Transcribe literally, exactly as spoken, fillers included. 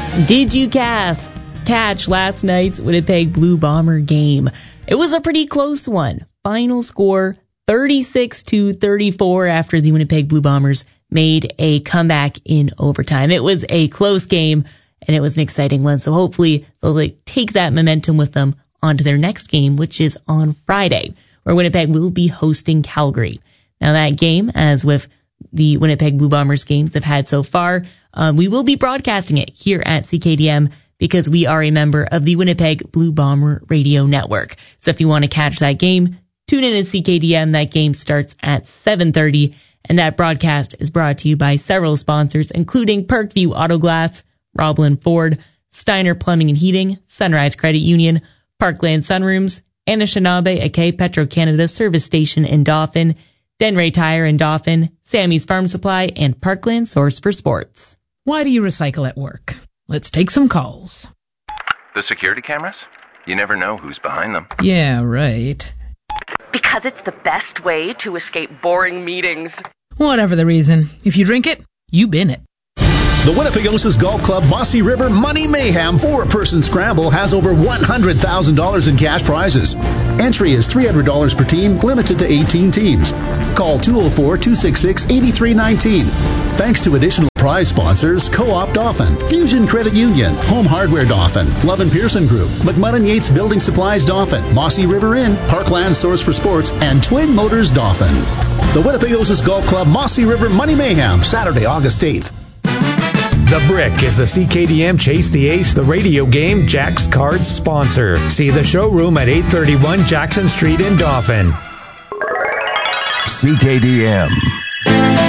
Did you cast, catch last night's Winnipeg Blue Bomber game? It was a pretty close one. Final score thirty-six to thirty-four after the Winnipeg Blue Bombers made a comeback in overtime. It was a close game, and it was an exciting one. So hopefully they'll like, take that momentum with them onto their next game, which is on Friday, where Winnipeg will be hosting Calgary. Now that game, as with the Winnipeg Blue Bombers games they've had so far, um, we will be broadcasting it here at C K D M because we are a member of the Winnipeg Blue Bomber Radio Network. So if you want to catch that game, tune in to C K D M. That game starts at seven thirty, and that broadcast is brought to you by several sponsors, including Parkview Auto Glass, Roblin Ford, Steiner Plumbing and Heating, Sunrise Credit Union, Parkland Sunrooms, Anishinaabe Ake Petro-Canada Service Station in Dauphin, Denray Tire in Dauphin, Sammy's Farm Supply, and Parkland Source for Sports. Why do you recycle at work? Let's take some calls. The security cameras? You never know who's behind them. Yeah, right. Because it's the best way to escape boring meetings. Whatever the reason, if you drink it, you bin it. The Winnipegosis Golf Club Mossy River Money Mayhem four-person scramble has over one hundred thousand dollars in cash prizes. Entry is three hundred dollars per team, limited to eighteen teams. Call two oh four, two six six, eight three one nine. Thanks to additional prize sponsors, Co-op Dauphin, Fusion Credit Union, Home Hardware Dauphin, Love and Pearson Group, McMullen Yates Building Supplies Dauphin, Mossy River Inn, Parkland Source for Sports, and Twin Motors Dauphin. The Winnipegosis Golf Club Mossy River Money Mayhem, Saturday, August eighth. The Brick is the C K D M Chase the Ace, the radio game, Jack's Cards sponsor. See the showroom at eight thirty-one Jackson Street in Dauphin. C K D M.